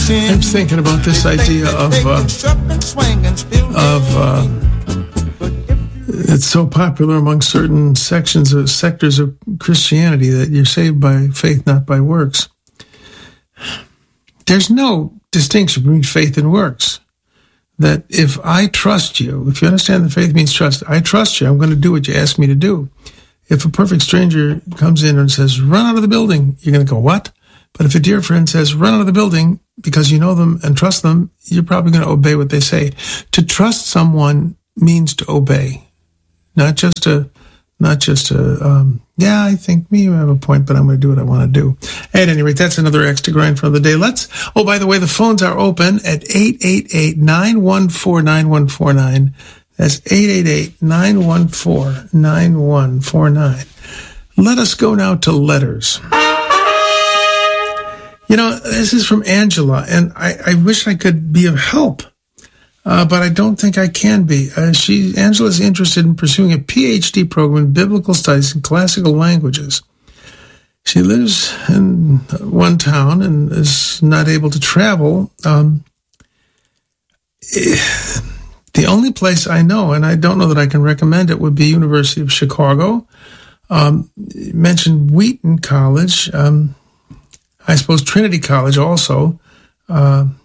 I'm thinking about this idea of it's so popular among certain sectors of Christianity that you're saved by faith, not by works. There's no distinction between faith and works. That if I trust you, if you understand that faith means trust, I trust you, I'm going to do what you ask me to do. If a perfect stranger comes in and says, run out of the building, you're going to go, what? But if a dear friend says, run out of the building because you know them and trust them, you're probably going to obey what they say. To trust someone means to obey, not just a, yeah, I think you have a point, but I'm going to do what I want to do. At any rate, that's another extra grind for the day. Oh, by the way, the phones are open at 888-914-9149. That's 888-914-9149. Let us go now to letters. You know, this is from Angela, and I wish I could be of help, but I don't think I can be. Angela's interested in pursuing a PhD program in biblical studies and classical languages. She lives in one town and is not able to travel. The only place I know, and I don't know that I can recommend it, would be University of Chicago. You mentioned Wheaton College. I suppose Trinity College also. But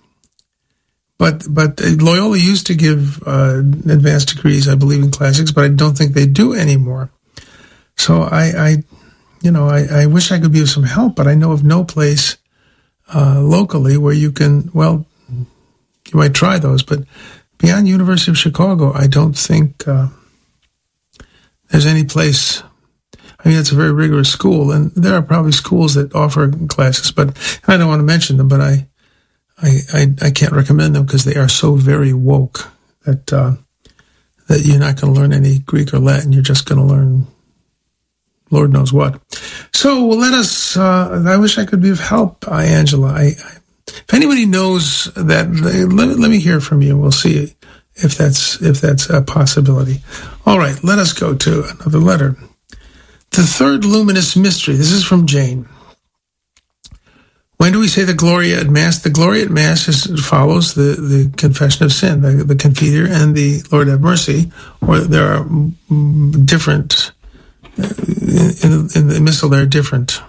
Loyola used to give advanced degrees, I believe, in classics, but I don't think they do anymore. So I wish I could be of some help, but I know of no place locally where you can, well, you might try those, but beyond University of Chicago, I don't think there's any place. I mean, it's a very rigorous school, and there are probably schools that offer classes, but I don't want to mention them, but I can't recommend them because they are so very woke that you're not going to learn any Greek or Latin. You're just going to learn Lord knows what. So let us, I wish I could be of help, Angela. If anybody knows that, let me hear from you. We'll see if that's a possibility. All right, let us go to another letter. The third luminous mystery. This is from Jane. When do we say the Gloria at Mass? The Gloria at Mass follows the confession of sin, the Confiteor and the Lord have mercy, or there are different, in the Missal there are different,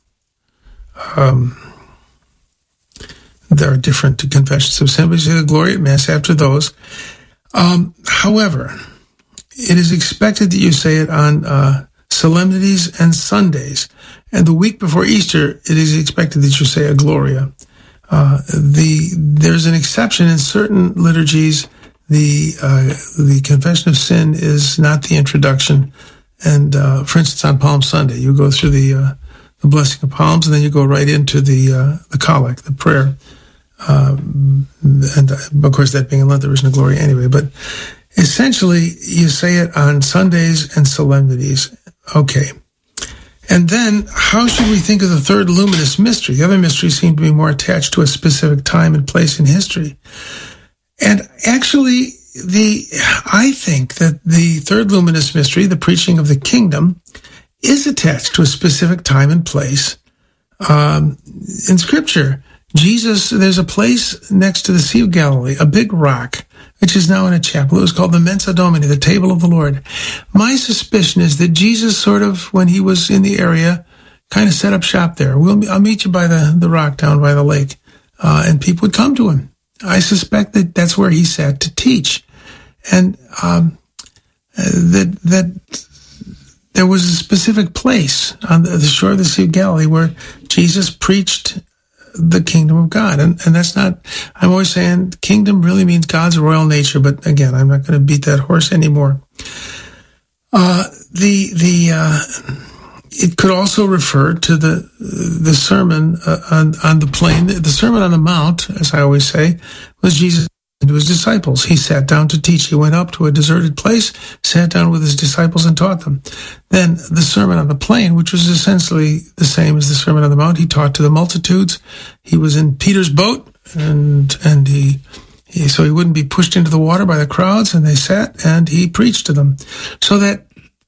there are different confessions of sin, but you say the Gloria at Mass after those. However, it is expected that you say it on solemnities and Sundays. And the week before Easter, it is expected that you say a Gloria. There's an exception in certain liturgies. The confession of sin is not the introduction. And for instance, on Palm Sunday, you go through the blessing of palms, and then you go right into the collect, the prayer. And of course, that being in Lent, there isn't a Gloria anyway. But essentially, you say it on Sundays and solemnities. Okay. And then, how should we think of the third luminous mystery? The other mysteries seem to be more attached to a specific time and place in history. And actually, I think that the third luminous mystery, the preaching of the kingdom, is attached to a specific time and place in Scripture. Jesus, there's a place next to the Sea of Galilee, a big rock, which is now in a chapel. It was called the Mensa Domini, the Table of the Lord. My suspicion is that Jesus sort of, when he was in the area, kind of set up shop there. I'll meet you by the rock down by the lake. And people would come to him. I suspect that that's where he sat to teach. And that there was a specific place on the shore of the Sea of Galilee where Jesus preached the kingdom of God. And that's not, I'm always saying kingdom really means God's royal nature, but again, I'm not going to beat that horse anymore. It could also refer to the sermon on the plain. The Sermon on the Mount, as I always say, was Jesus and to his disciples. He sat down to teach. He went up to a deserted place, sat down with his disciples and taught them. Then the Sermon on the Plain, which was essentially the same as the Sermon on the Mount, he taught to the multitudes. He was in Peter's boat, and so he wouldn't be pushed into the water by the crowds, and they sat, and he preached to them. So that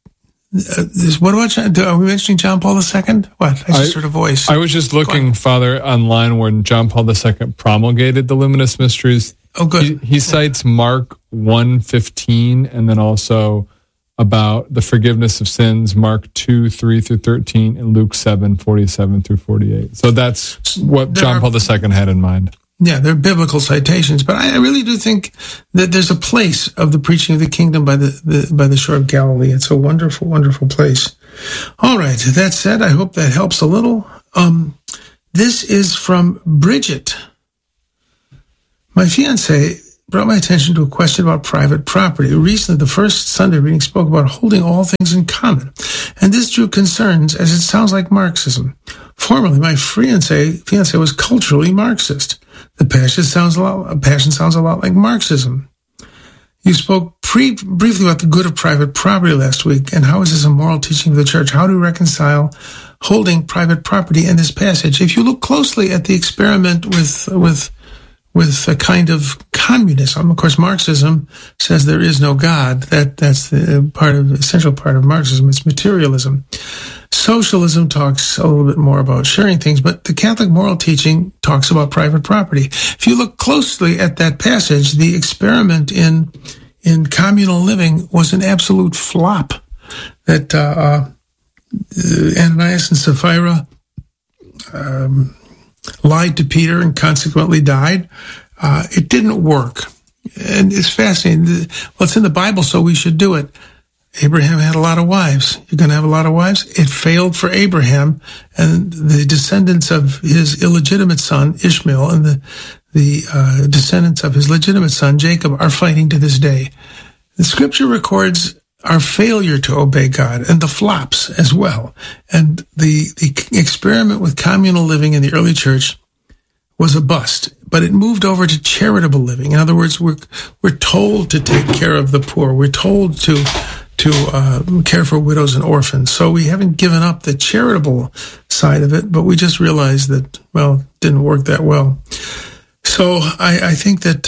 What about, are we mentioning John Paul II? What? I just heard a voice. I was just looking, Father, online when John Paul II promulgated the Luminous Mysteries. Oh, good. He cites Mark 1:15, and then also about the forgiveness of sins, Mark 2:3-13, and Luke 7:47-48. So that's what John Paul II had in mind. Yeah, they're biblical citations, but I really do think that there's a place of the preaching of the kingdom by the shore of Galilee. It's a wonderful, wonderful place. All right. That said, I hope that helps a little. This is from Bridget. My fiance brought my attention to a question about private property. Recently, the first Sunday reading spoke about holding all things in common, and this drew concerns as it sounds like Marxism. Formerly, my fiance was culturally Marxist. The passion sounds a lot like Marxism. You spoke briefly about the good of private property last week, and how is this a moral teaching of the church? How do we reconcile holding private property in this passage? If you look closely at the experiment with a kind of communism, of course, Marxism says there is no God. That's the essential part of Marxism. It's materialism. Socialism talks a little bit more about sharing things, but the Catholic moral teaching talks about private property. If you look closely at that passage, the experiment in communal living was an absolute flop. That Ananias and Sapphira lied to Peter and consequently died. It didn't work. And it's fascinating. Well, it's in the Bible, so we should do it. Abraham had a lot of wives. You're going to have a lot of wives? It failed for Abraham, and the descendants of his illegitimate son, Ishmael, and the descendants of his legitimate son, Jacob, are fighting to this day. The scripture records our failure to obey God and the flops as well. And the experiment with communal living in the early church was a bust, but it moved over to charitable living. In other words, we're told to take care of the poor. We're told to care for widows and orphans. So we haven't given up the charitable side of it, but we just realized that, well, it didn't work that well. So I think that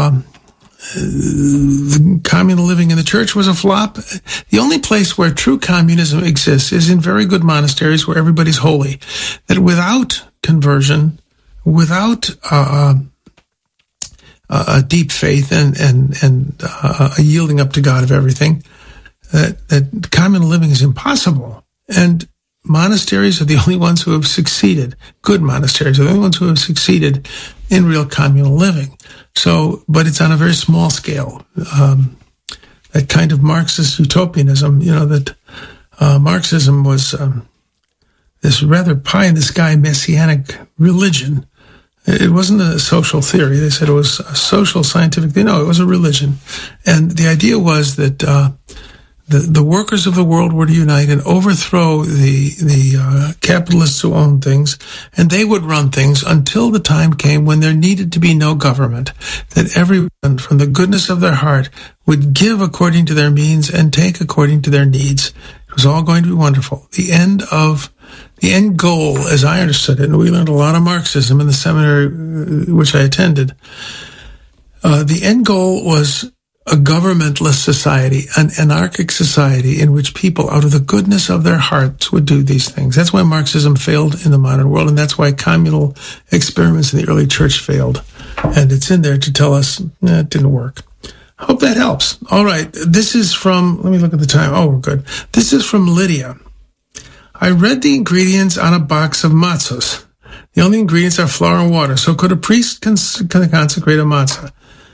the communal living in the church was a flop. The only place where true communism exists is in very good monasteries where everybody's holy. That without conversion, without a deep faith and a yielding up to God of everything, that communal living is impossible. And monasteries are the only ones who have succeeded. Good monasteries are the only ones who have succeeded in real communal living. So, but it's on a very small scale. That kind of Marxist utopianism, that Marxism was this rather pie-in-the-sky messianic religion. It wasn't a social theory. They said it was a social scientific thing. No, it was a religion. And the idea was that the workers of the world were to unite and overthrow the capitalists who owned things, and they would run things until the time came when there needed to be no government, that everyone from the goodness of their heart would give according to their means and take according to their needs. It was all going to be wonderful. The end goal, as I understood it, and we learned a lot of Marxism in the seminary which I attended, the end goal was a governmentless society, an anarchic society in which people, out of the goodness of their hearts, would do these things. That's why Marxism failed in the modern world, and that's why communal experiments in the early church failed. And it's in there to tell us it didn't work. I hope that helps. All right. This is from, let me look at the time. Oh, we're good. This is from Lydia. I read the ingredients on a box of matzahs. The only ingredients are flour and water. So could a priest consecrate a matzah?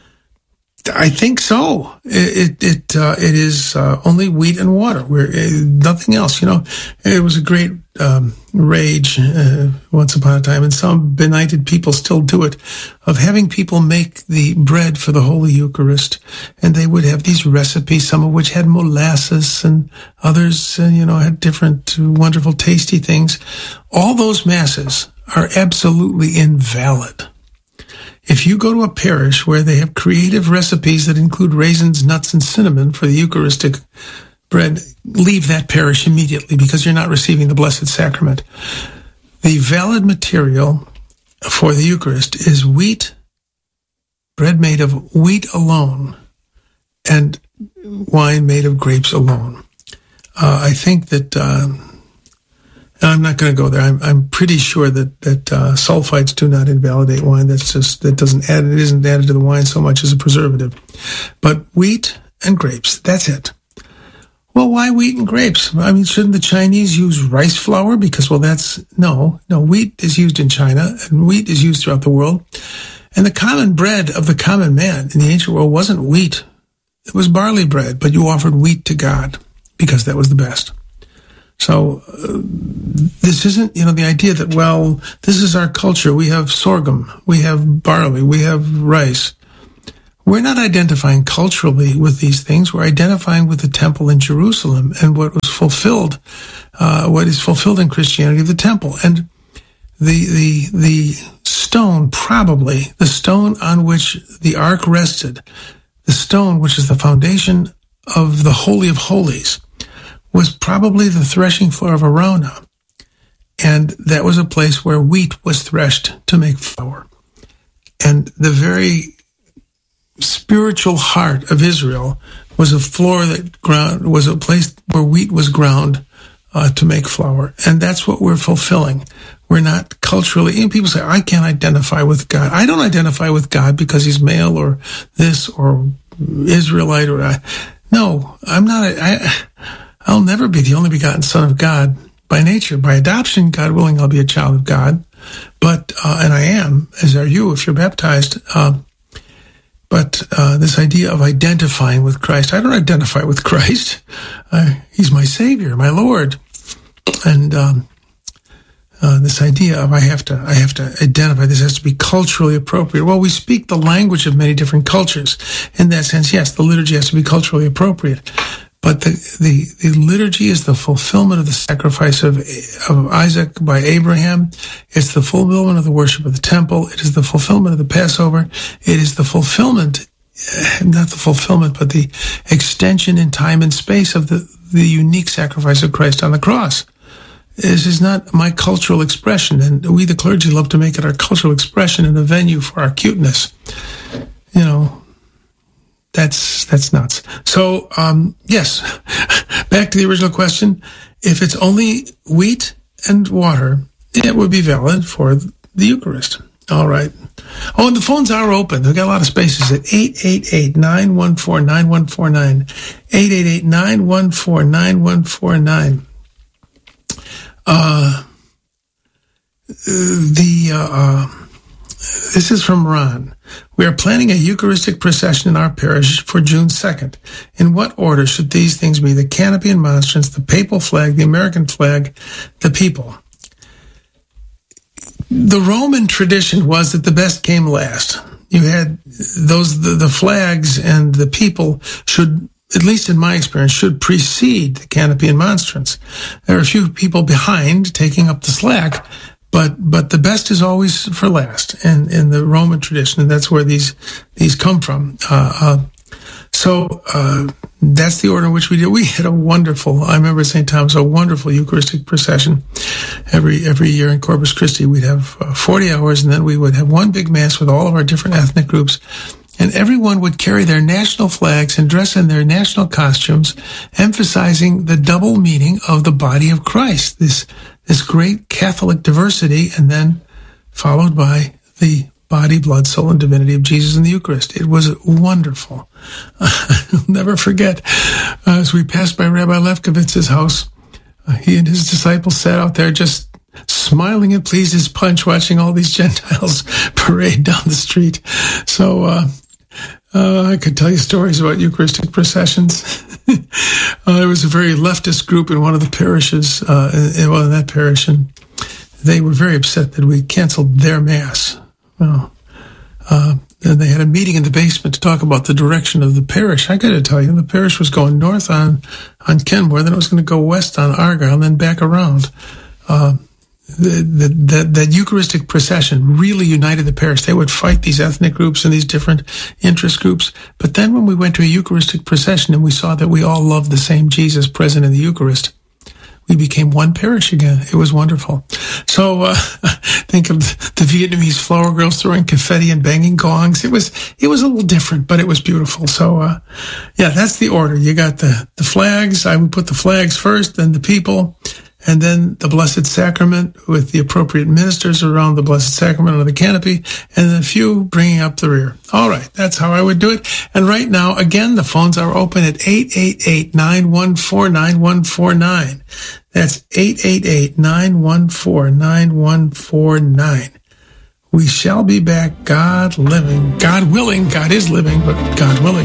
I think so. It is only wheat and water. Nothing else. It was a great rage once upon a time, and some benighted people still do it, of having people make the bread for the Holy Eucharist, and they would have these recipes, some of which had molasses, and others, had different wonderful, tasty things. All those masses are absolutely invalid. If you go to a parish where they have creative recipes that include raisins, nuts, and cinnamon for the Eucharistic bread, leave that parish immediately, because you're not receiving the Blessed Sacrament. The valid material for the Eucharist is wheat, bread made of wheat alone, and wine made of grapes alone. I think that, I'm not going to go there. I'm pretty sure that sulfites do not invalidate wine. It isn't added to the wine so much as a preservative. But wheat and grapes, that's it. Well, why wheat and grapes? I mean, shouldn't the Chinese use rice flour? Because, no, wheat is used in China, and wheat is used throughout the world. And the common bread of the common man in the ancient world wasn't wheat. It was barley bread, but you offered wheat to God because that was the best. So this isn't, the idea that, this is our culture. We have sorghum, we have barley, we have rice. We're not identifying culturally with these things. We're identifying with the temple in Jerusalem and what was fulfilled, what is fulfilled in Christianity of the temple. And the stone, probably, the stone on which the ark rested, the stone which is the foundation of the Holy of Holies, was probably the threshing floor of Araunah. And that was a place where wheat was threshed to make flour. And the very spiritual heart of Israel was a place where wheat was ground to make flour. And that's what we're fulfilling. We're not culturally, and people say, I can't identify with God. I don't identify with God because he's male or this or Israelite no, I'm not. I'll never be the only begotten Son of God by nature. By adoption, God willing, I'll be a child of God. But, and I am, as are you if you're baptized. But this idea of identifying with Christ, I don't identify with Christ. He's my Savior, my Lord. And this idea of I have to identify, this has to be culturally appropriate. Well, we speak the language of many different cultures. In that sense, yes, the liturgy has to be culturally appropriate. But the liturgy is the fulfillment of the sacrifice of Isaac by Abraham. It's the fulfillment of the worship of the temple. It is the fulfillment of the Passover. It is the fulfillment, not the fulfillment, but the extension in time and space of the unique sacrifice of Christ on the cross. This is not my cultural expression, and we, the clergy, love to make it our cultural expression in a venue for our cuteness. That's nuts. So, yes, back to the original question. If it's only wheat and water, it would be valid for the Eucharist. All right. Oh, and the phones are open. They've got a lot of spaces at 888-914-9149. 888-914-9149. This is from Ron. We are planning a Eucharistic procession in our parish for June 2nd. In what order should these things be? The canopy and monstrance, the papal flag, the American flag, the people. The Roman tradition was that the best came last. You had the flags and the people should, at least in my experience, should precede the canopy and monstrance. There are a few people behind taking up the slack, but the best is always for last in the Roman tradition, and that's where these come from. So that's the order in which we did. We had I remember at St. Thomas, a wonderful Eucharistic procession every year in Corpus Christi. We'd have 40 hours, and then we would have one big mass with all of our different ethnic groups. And everyone would carry their national flags and dress in their national costumes, emphasizing the double meaning of the body of Christ, this great Catholic diversity, and then followed by the body, blood, soul, and divinity of Jesus in the Eucharist. It was wonderful. I'll never forget, as we passed by Rabbi Lefkovitz's house, he and his disciples sat out there just smiling and pleased as punch, watching all these Gentiles parade down the street. So I could tell you stories about Eucharistic processions. There was a very leftist group in one of the parishes, in that parish, and they were very upset that we canceled their Mass. Well, and they had a meeting in the basement to talk about the direction of the parish. I got to tell you, the parish was going north on Kenmore, then it was going to go west on Argyle, and then back around. That Eucharistic procession really united the parish. They would fight these ethnic groups and these different interest groups. But then when we went to a Eucharistic procession and we saw that we all loved the same Jesus present in the Eucharist, we became one parish again. It was wonderful. So think of the Vietnamese flower girls throwing confetti and banging gongs. It was a little different, but it was beautiful. So that's the order. You got the flags. I would put the flags first, then the people, and then the Blessed Sacrament with the appropriate ministers around the Blessed Sacrament on the canopy, and then a few bringing up the rear. All right, that's how I would do it. And right now, again, the phones are open at 888-914-9149. That's 888-914-9149. We shall be back, God living, God willing. God is living, but God willing.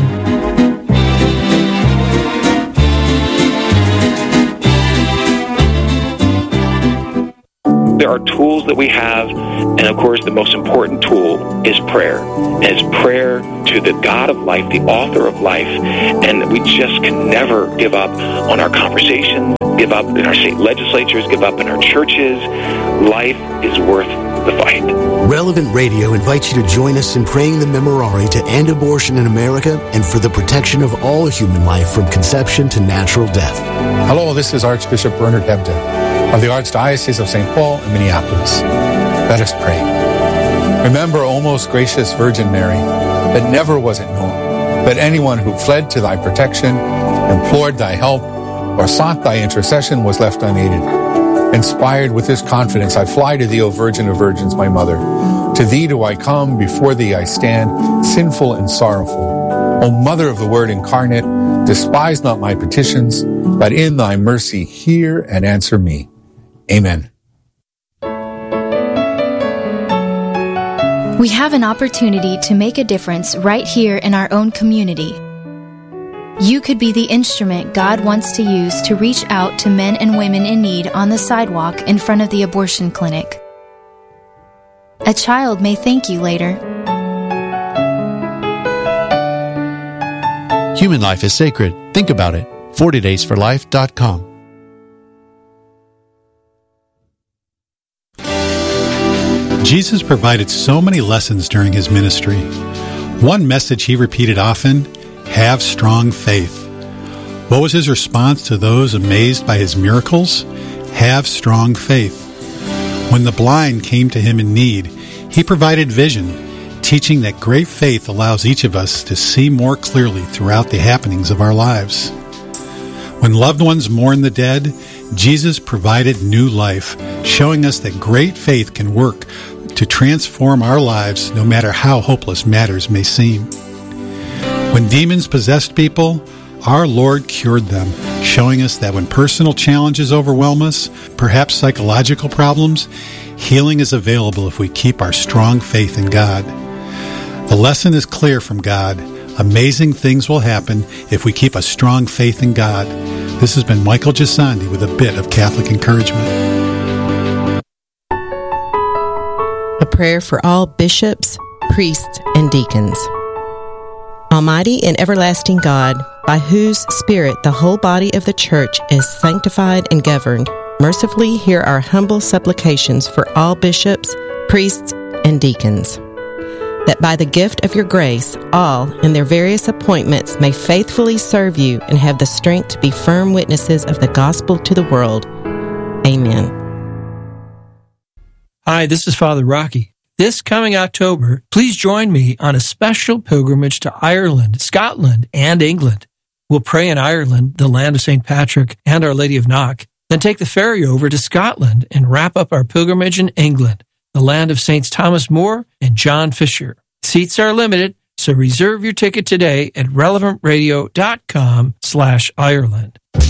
There are tools that we have, and of course the most important tool is prayer. And it's prayer to the God of life, the author of life, and we just can never give up on our conversations, give up in our state legislatures, give up in our churches. Life is worth the fight. Relevant Radio invites you to join us in praying the Memorare to end abortion in America and for the protection of all human life from conception to natural death. Hello, this is Archbishop Bernard Hebda of the Archdiocese of St. Paul in Minneapolis. Let us pray. Remember, O most gracious Virgin Mary, that never was it known that anyone who fled to thy protection, implored thy help, or sought thy intercession was left unaided. Inspired with this confidence, I fly to thee, O Virgin of Virgins, my Mother. To thee do I come, before thee I stand, sinful and sorrowful. O Mother of the Word incarnate, despise not my petitions, but in thy mercy hear and answer me. Amen. We have an opportunity to make a difference right here in our own community. You could be the instrument God wants to use to reach out to men and women in need on the sidewalk in front of the abortion clinic. A child may thank you later. Human life is sacred. Think about it. 40daysforlife.com. Jesus provided so many lessons during his ministry. One message he repeated often: have strong faith. What was his response to those amazed by his miracles? Have strong faith. When the blind came to him in need, he provided vision, teaching that great faith allows each of us to see more clearly throughout the happenings of our lives. When loved ones mourn the dead, Jesus provided new life, showing us that great faith can work to transform our lives no matter how hopeless matters may seem. When demons possessed people, our Lord cured them, showing us that when personal challenges overwhelm us, perhaps psychological problems, healing is available if we keep our strong faith in God. The lesson is clear from God. Amazing things will happen if we keep a strong faith in God. This has been Michael Gisandi with a bit of Catholic encouragement. A prayer for all bishops, priests, and deacons. Almighty and everlasting God, by whose Spirit the whole body of the Church is sanctified and governed, mercifully hear our humble supplications for all bishops, priests, and deacons, that by the gift of your grace, all in their various appointments may faithfully serve you and have the strength to be firm witnesses of the gospel to the world. Amen. Hi, this is Father Rocky. This coming October, please join me on a special pilgrimage to Ireland, Scotland, and England. We'll pray in Ireland, the land of St. Patrick and Our Lady of Knock, then take the ferry over to Scotland and wrap up our pilgrimage in England, the land of Saints Thomas More and John Fisher. Seats are limited, so reserve your ticket today at relevantradio.com/Ireland.